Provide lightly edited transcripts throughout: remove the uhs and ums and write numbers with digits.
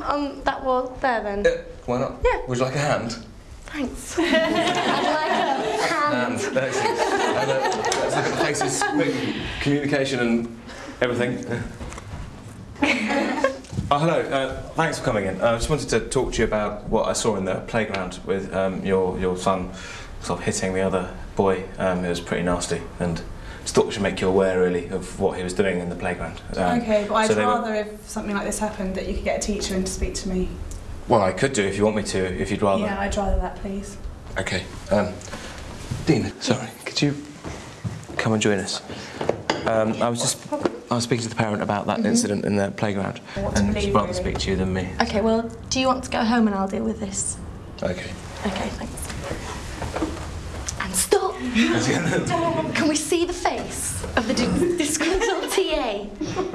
on that wall there then? Why not? Yeah. Would you like a hand? Thanks. I'd like a hand. Excellent. And let's look at the faces, quick communication and everything. Oh, hello. Thanks for coming in. I just wanted to talk to you about what I saw in the playground with your son sort of hitting the other boy. It was pretty nasty, and just thought we should make you aware, really, of what he was doing in the playground. Okay, but I'd rather if something like this happened that you could get a teacher in to speak to me. Well, I could do if you want me to, if you'd rather. Yeah, I'd rather that, please. Okay. Dean, sorry, could you come and join us? I was speaking to the parent about that incident in the playground, and she'd rather speak to you than me. Okay, well, do you want to go home and I'll deal with this? Okay. Okay, thanks. And stop! Can we see the face of the disgruntled TA?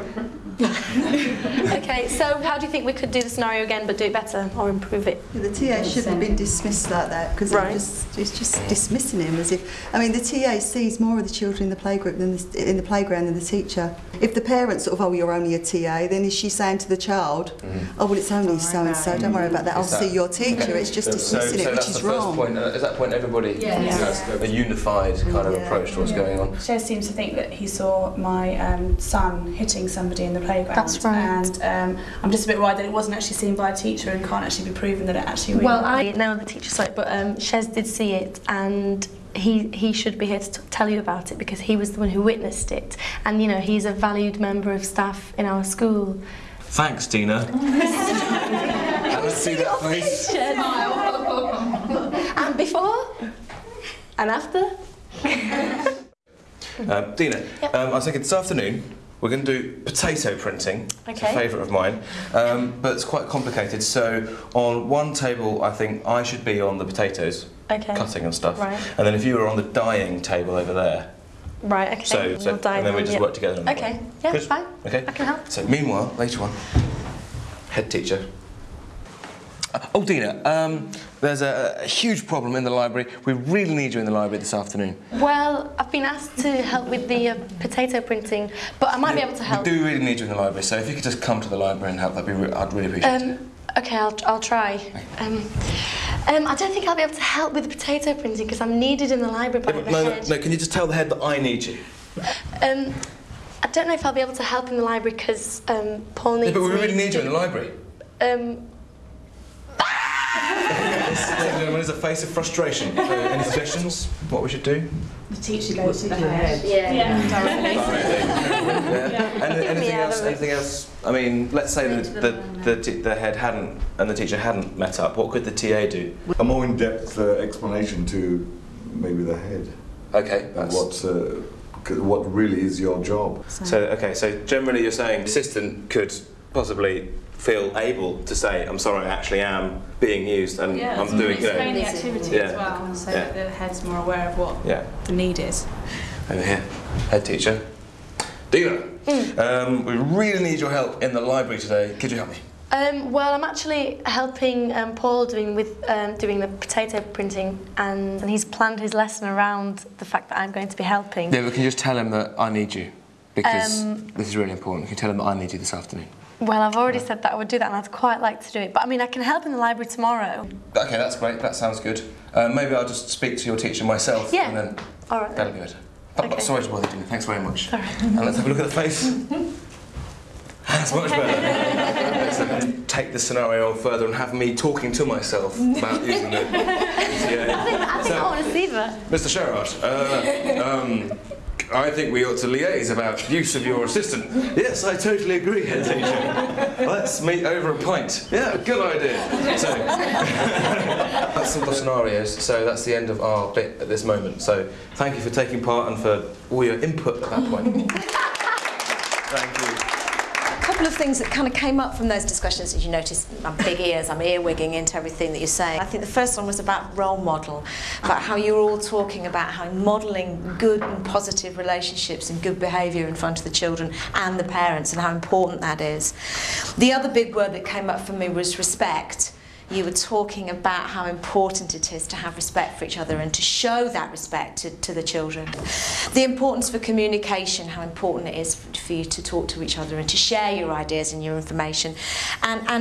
Okay, so how do you think we could do the scenario again but do it better or improve it? The TA shouldn't have been dismissed like that because it's just dismissing him as if. I mean, the TA sees more of the children in the playgroup in the playground than the teacher. If the parents sort of, oh, you're only a TA, then is she saying to the child, oh, well, it's only so and so. Don't worry about that. I'll see your teacher. It's just dismissing it, which is wrong. Point. At that point, everybody has a unified kind of approach to what's going on. Shez seems to think that he saw my son hitting somebody in the playground. That's right. And I'm just a bit worried that it wasn't actually seen by a teacher and can't actually be proven that it actually really Well, I know the teacher saw it, but Shez did see it, and he should be here to tell you about it because he was the one who witnessed it. And, you know, he's a valued member of staff in our school. Thanks, Dina. Let's see that face. And before? And after? Dina, Yep. I was thinking this afternoon we're going to do potato printing. It's a favourite of mine, but it's quite complicated. So on one table, I think I should be on the potatoes, cutting and stuff, and then if you were on the dyeing table over there. Right. Okay. So and then we just work together on that. Okay. Yeah, Good? fine. Okay. I can help. So meanwhile, later on, head teacher. Oh, Dina, there's a huge problem in the library. We really need you in the library this afternoon. Well, I've been asked to help with the potato printing, but I might be able to help. We do really need you in the library, so if you could just come to the library and help, I'd really appreciate it. Okay, I'll try. I don't think I'll be able to help with the potato printing because I'm needed in the library by the head. No, can you just tell the head that I need you? I don't know if I'll be able to help in the library because Paul needs me. But we really need you in the library. There's a face of frustration. Any suggestions? What we should do? The teacher goes to the head. Anything else? I mean, let's say that the head hadn't and the teacher hadn't met up. What could the TA do? A more in-depth explanation to maybe the head. Okay. What really is your job? So generally you're saying the assistant could possibly feel able to say, I'm sorry, I actually am being used and I'm doing, explain the activity as well, so that the head's more aware of what the need is. Over here, head teacher. Dina, we really need your help in the library today. Could you help me? Well, I'm actually helping Paul doing the potato printing, and he's planned his lesson around the fact that I'm going to be helping. Yeah, but can you just tell him that I need you? Because this is really important. Can you tell him that I need you this afternoon? Well, I've already said that I would do that, and I'd quite like to do it. But I mean, I can help in the library tomorrow. Okay, that's great. That sounds good. Maybe I'll just speak to your teacher myself, and then that'll be good. Okay. Sorry to bother you. Thanks very much. All right. And let's have a look at the face. That's much better. Let's take this scenario further and have me talking to myself about using the I think I want to see that. Mr. Sherrod, I think we ought to liaise about use of your assistant. Yes, I totally agree, head teacher. Let's meet over a pint. Yeah, good idea. So, that's all the scenarios, so that's the end of our bit at this moment. So, thank you for taking part and for all your input at that point. Thank you. A couple of things that kind of came up from those discussions, as you noticed, my big ears, I'm earwigging into everything that you're saying. I think the first one was about role model, about how you're all talking about how modelling good and positive relationships and good behaviour in front of the children and the parents and how important that is. The other big word that came up for me was respect. You were talking about how important it is to have respect for each other and to show that respect to the children. The importance for communication, how important it is for you to talk to each other and to share your ideas and your information. And